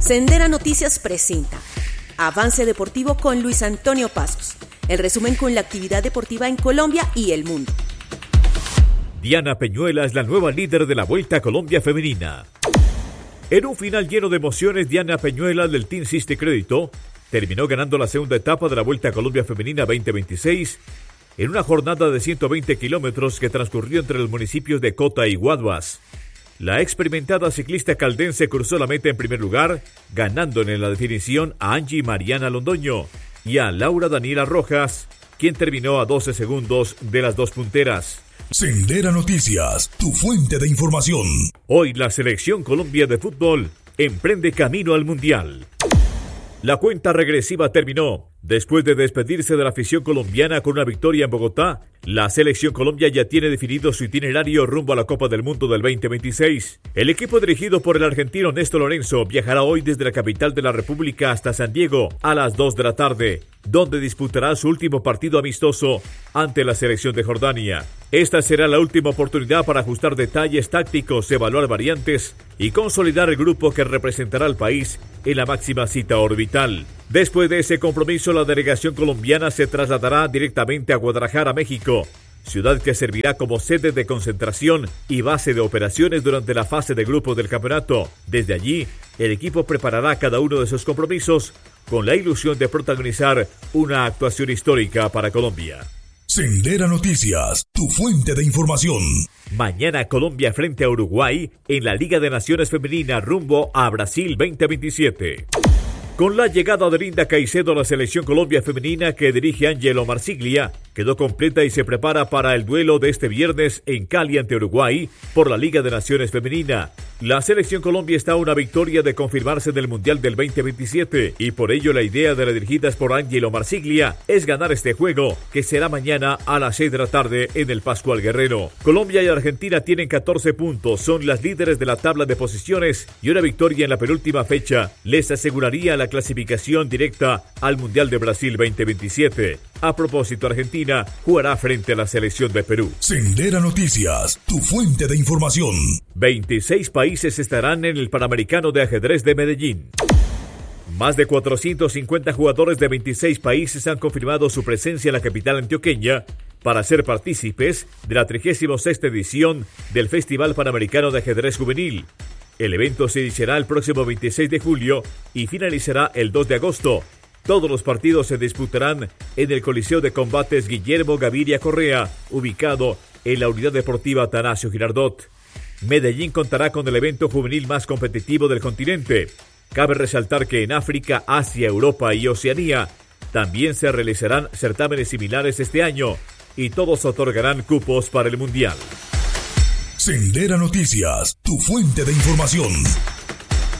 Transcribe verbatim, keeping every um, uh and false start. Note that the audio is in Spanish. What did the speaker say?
Sendera Noticias presenta Avance Deportivo con Luis Antonio Pasos. El resumen con la actividad deportiva en Colombia y el mundo. Diana Peñuela es la nueva líder de la Vuelta a Colombia Femenina. En un final lleno de emociones, Diana Peñuela del Team Siste Crédito terminó ganando la segunda etapa de la Vuelta a Colombia Femenina veinte veintiséis en una jornada de ciento veinte kilómetros que transcurrió entre los municipios de Cota y Guaduas. La experimentada ciclista caldense cruzó la meta en primer lugar, ganando en la definición a Angie Mariana Londoño y a Laura Daniela Rojas, quien terminó a doce segundos de las dos punteras. Sendera Noticias, tu fuente de información. Hoy la Selección Colombia de fútbol emprende camino al Mundial. La cuenta regresiva terminó. Después de despedirse de la afición colombiana con una victoria en Bogotá, la Selección Colombia ya tiene definido su itinerario rumbo a la Copa del Mundo del veinte veintiséis. El equipo dirigido por el argentino Néstor Lorenzo viajará hoy desde la capital de la República hasta San Diego a las dos de la tarde, donde disputará su último partido amistoso ante la selección de Jordania. Esta será la última oportunidad para ajustar detalles tácticos, evaluar variantes y consolidar el grupo que representará al país en la máxima cita orbital. Después de ese compromiso, la delegación colombiana se trasladará directamente a Guadalajara, México, ciudad que servirá como sede de concentración y base de operaciones durante la fase de grupos del campeonato. Desde allí, el equipo preparará cada uno de sus compromisos con la ilusión de protagonizar una actuación histórica para Colombia. Sendera Noticias, tu fuente de información. Mañana Colombia frente a Uruguay en la Liga de Naciones Femenina rumbo a Brasil veinte veintisiete. Con la llegada de Linda Caicedo a la Selección Colombia Femenina que dirige Angelo Marsiglia, quedó completa y se prepara para el duelo de este viernes en Cali ante Uruguay por la Liga de Naciones Femenina. La Selección Colombia está a una victoria de confirmarse en el Mundial del veinte veintisiete y por ello la idea de las dirigidas por Angelo Marsiglia es ganar este juego que será mañana a las seis de la tarde en el Pascual Guerrero. Colombia y Argentina tienen catorce puntos, son las líderes de la tabla de posiciones y una victoria en la penúltima fecha les aseguraría la clasificación directa al Mundial de Brasil veinte veintisiete. A propósito, Argentina jugará frente a la selección de Perú. Sendera Noticias, tu fuente de información. veintiséis países estarán en el Panamericano de Ajedrez de Medellín. Más de cuatrocientos cincuenta jugadores de veintiséis países han confirmado su presencia en la capital antioqueña para ser partícipes de la trigésima sexta edición del Festival Panamericano de Ajedrez Juvenil. El evento se iniciará el próximo veintiséis de julio y finalizará el dos de agosto. Todos los partidos se disputarán en el Coliseo de Combates Guillermo Gaviria Correa, ubicado en la Unidad Deportiva Atanasio Girardot. Medellín contará con el evento juvenil más competitivo del continente. Cabe resaltar que en África, Asia, Europa y Oceanía también se realizarán certámenes similares este año y todos otorgarán cupos para el Mundial. Sendera Noticias, tu fuente de información.